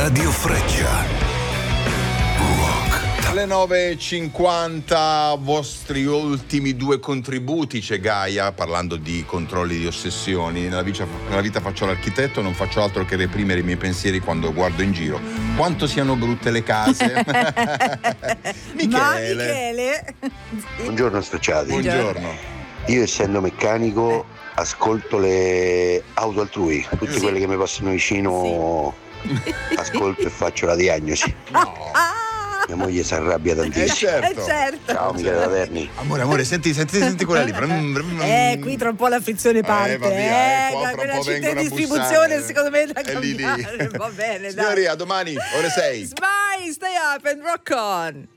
Radio Freccia. Alle 9.50 vostri ultimi due contributi. C'è Gaia parlando di controlli di ossessioni. Nella vita faccio l'architetto, non faccio altro che reprimere i miei pensieri quando guardo in giro. Quanto siano brutte le case. Michele. Buongiorno Sfrecciati. Buongiorno. Io essendo meccanico ascolto le auto altrui, tutte quelle che mi passano vicino, ascolto e faccio la diagnosi. No. Mia moglie si arrabbia tantissimo. Certo. Ciao Michele Laverni. Amore, senti quella lì. Qui tra un po' la frizione parte. Qua tra un po' città vengono di a distribuzione bussare. secondo me da È lì. cambiare. Va bene, dai. Signori, a domani, ore 6. Smile, stay up and rock on.